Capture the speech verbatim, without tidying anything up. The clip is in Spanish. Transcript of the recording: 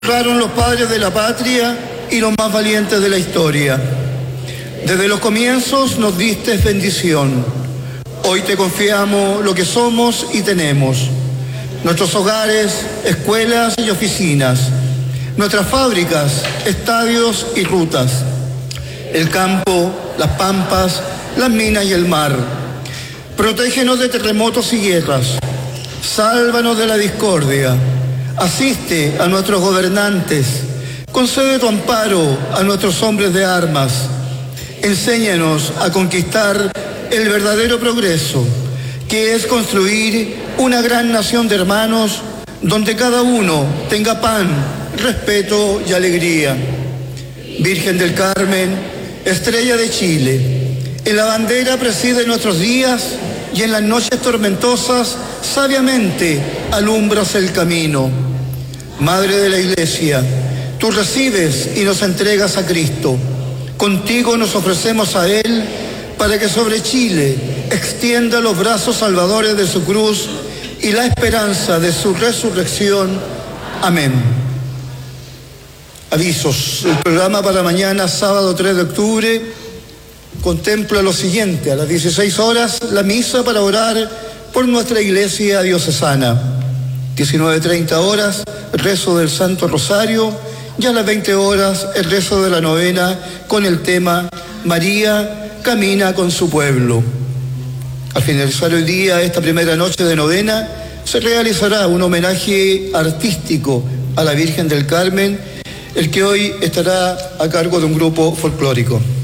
Honraron los padres de la patria y los más valientes de la historia. Desde los comienzos nos diste bendición. Hoy te confiamos lo que somos y tenemos. Nuestros hogares, escuelas y oficinas. Nuestras fábricas, estadios y rutas. El campo, las pampas, las minas y el mar. Protégenos de terremotos y guerras. Sálvanos de la discordia. Asiste a nuestros gobernantes. Concede tu amparo a nuestros hombres de armas. Enséñanos a conquistar el verdadero progreso, que es construir una gran nación de hermanos donde cada uno tenga pan, respeto y alegría. Virgen del Carmen, estrella de Chile, en la bandera preside nuestros días y en las noches tormentosas sabiamente alumbras el camino. Madre de la Iglesia, tú recibes y nos entregas a Cristo. Contigo nos ofrecemos a Él para que sobre Chile extienda los brazos salvadores de su cruz y la esperanza de su resurrección. Amén. Avisos. El programa para mañana, sábado tres de octubre, contempla lo siguiente. A las dieciséis horas, la misa para orar por nuestra iglesia diocesana. diecinueve treinta horas, el rezo del Santo Rosario. Y a las veinte horas, el rezo de la novena con el tema María camina con su pueblo. Al finalizar el día, esta primera noche de novena, se realizará un homenaje artístico a la Virgen del Carmen, el que hoy estará a cargo de un grupo folclórico.